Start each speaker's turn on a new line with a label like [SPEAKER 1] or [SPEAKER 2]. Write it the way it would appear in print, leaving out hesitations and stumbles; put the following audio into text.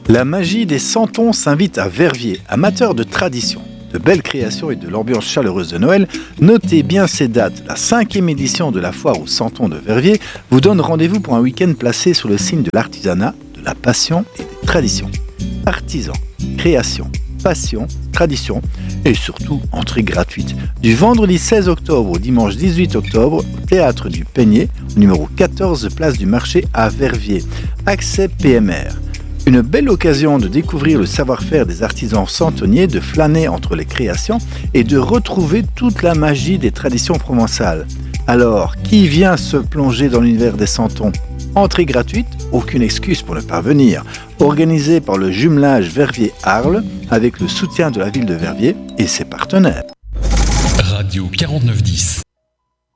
[SPEAKER 1] La magie des Santons s'invite à Verviers, amateurs de tradition, de belles créations et de l'ambiance chaleureuse de Noël. Notez bien ces dates. La 5e édition de la foire aux Santons de Verviers vous donne rendez-vous pour un week-end placé sous le signe de l'artisanat, de la passion et des traditions. Artisans, création, passion, tradition et surtout entrée gratuite. Du vendredi 16 octobre au dimanche 18 octobre au Théâtre du Peigné, numéro 14 place du Marché à Verviers. Accès PMR. Une belle occasion de découvrir le savoir-faire des artisans santonniers, de flâner entre les créations et de retrouver toute la magie des traditions provençales. Alors, qui vient se plonger dans l'univers des Santons ? Entrée gratuite, aucune excuse pour ne pas venir. Organisé par le jumelage Verviers-Arles avec le soutien de la ville de Verviers et ses partenaires.
[SPEAKER 2] Radio 4910.